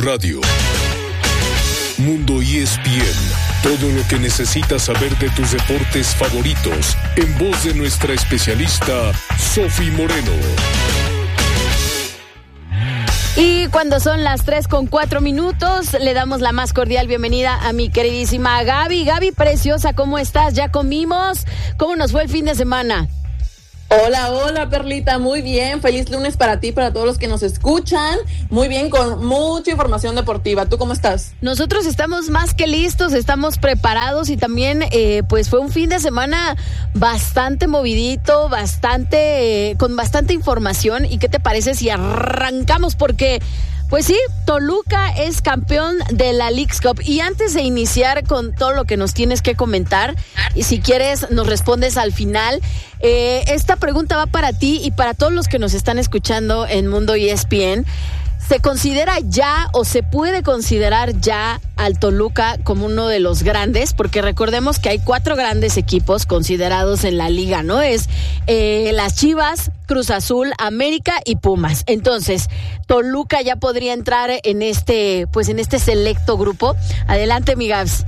Radio. Mundo ESPN. Todo lo que necesitas saber de tus deportes favoritos, en voz de nuestra especialista, Sofi Moreno. Y cuando son las 3:04, le damos la más cordial bienvenida a mi queridísima Gaby. Gaby, preciosa, ¿cómo estás? ¿Ya comimos? ¿Cómo nos fue el fin de semana? Hola, Perlita, muy bien, feliz lunes para ti, para todos los que nos escuchan, muy bien, con mucha información deportiva. ¿Tú cómo estás? Nosotros estamos más que listos, estamos preparados y también pues fue un fin de semana bastante movidito, con bastante información. ¿Y qué te parece si arrancamos? Porque pues sí, Toluca es campeón de la Leagues Cup. Y antes de iniciar con todo lo que nos tienes que comentar, y si quieres nos respondes al final, esta pregunta va para ti y para todos los que nos están escuchando en Mundo ESPN. ¿Se considera ya o se puede considerar ya al Toluca como uno de los grandes? Porque recordemos que hay 4 grandes equipos considerados en la liga, ¿no? Es las Chivas, Cruz Azul, América y Pumas. Entonces, Toluca ya podría entrar en este selecto grupo. Adelante, mi Gabs.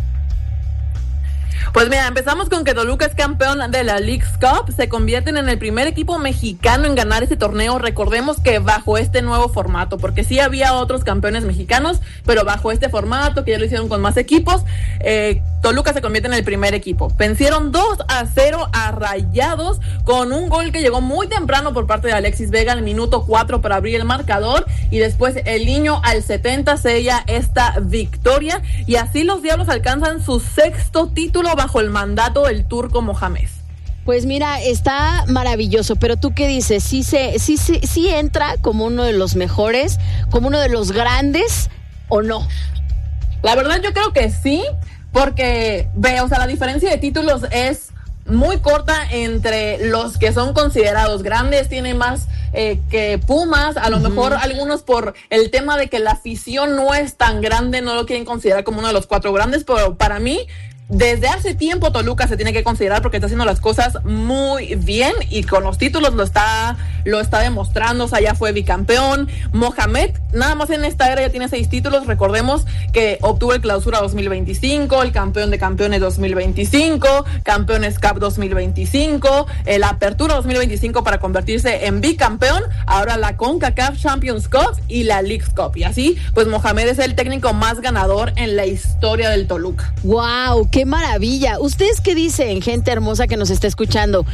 Pues mira, empezamos con que Toluca es campeón de la Leagues Cup, se convierten en el primer equipo mexicano en ganar este torneo. Recordemos que bajo este nuevo formato, porque sí había otros campeones mexicanos, pero bajo este formato, que ya lo hicieron con más equipos, Toluca se convierte en el primer equipo. Vencieron 2-0 a Rayados con un gol que llegó muy temprano por parte de Alexis Vega al minuto 4 para abrir el marcador, y después el Niño al 70 sella esta victoria, y así los Diablos alcanzan su 6º título bajo el mandato del Turco Mohamed. Pues mira, está maravilloso, pero ¿tú qué dices? ¿Sí entra como uno de los mejores, como uno de los grandes o no? La verdad yo creo que sí, porque la diferencia de títulos es muy corta entre los que son considerados grandes. Tiene más que Pumas, a lo mejor algunos por el tema de que la afición no es tan grande, no lo quieren considerar como uno de los 4 grandes, pero para mí, desde hace tiempo Toluca se tiene que considerar porque está haciendo las cosas muy bien y con los títulos lo está demostrando. O sea, ya fue bicampeón. Mohamed, nada más en esta era ya tiene 6 títulos. Recordemos que obtuvo el Clausura 2025, el Campeón de Campeones 2025, Campeones Cup 2025, la Apertura 2025 para convertirse en bicampeón, ahora la CONCACAF Champions Cup y la Leagues Cup. Y así, pues Mohamed es el técnico más ganador en la historia del Toluca. ¡Wow! ¡Qué maravilla! ¿Ustedes qué dicen, gente hermosa que nos está escuchando?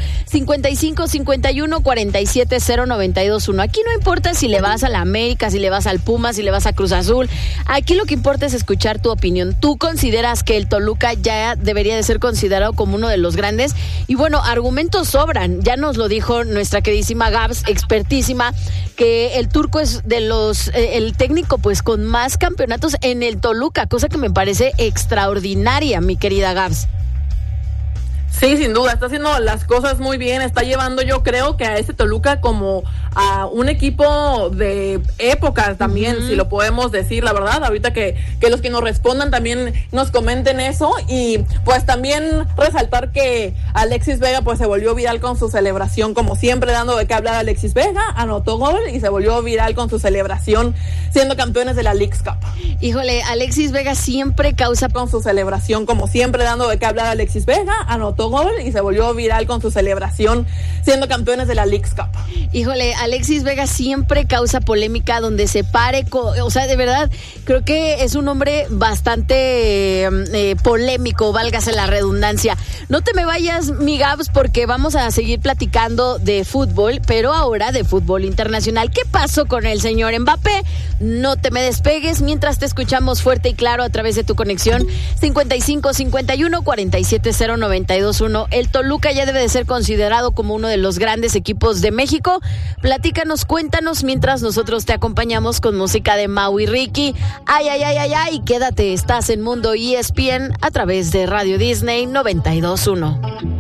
55-51-47-092-1. Aquí no importa si le vas a la América, si le vas al Pumas, si le vas a Cruz Azul. Aquí lo que importa es escuchar tu opinión. ¿Tú consideras que el Toluca ya debería de ser considerado como uno de los grandes? Y bueno, argumentos sobran. Ya nos lo dijo nuestra queridísima Gabs, expertísima, que el Turco es de el técnico pues con más campeonatos en el Toluca, cosa que me parece extraordinaria, mi querida Gabs. Sí, sin duda, está haciendo las cosas muy bien, está llevando, yo creo que a este Toluca como a un equipo de época también, si lo podemos decir, la verdad, ahorita que los que nos respondan también nos comenten eso. Y pues también resaltar que Alexis Vega pues se volvió viral con su celebración, como siempre dando de qué hablar. Alexis Vega anotó gol y se volvió viral con su celebración siendo campeones de la Leagues Cup. Híjole, Alexis Vega siempre causa con su celebración, como siempre dando de qué hablar. Alexis Vega anotó gol y se volvió viral con su celebración siendo campeones de la Leagues Cup. Híjole, Alexis Vega siempre causa polémica donde se pare, o sea, de verdad, creo que es un hombre bastante polémico, válgase la redundancia. No te me vayas, mi Gabs, porque vamos a seguir platicando de fútbol, pero ahora de fútbol internacional. ¿Qué pasó con el señor Mbappé? No te me despegues mientras te escuchamos fuerte y claro a través de tu conexión 55-51-47-092-1. El Toluca ya debe de ser considerado como uno de los grandes equipos de México. Platícanos, cuéntanos, mientras nosotros te acompañamos con música de Mau y Ricky. Ay, ay, ay, ay, ay, quédate, estás en Mundo ESPN a través de Radio Disney 92.1.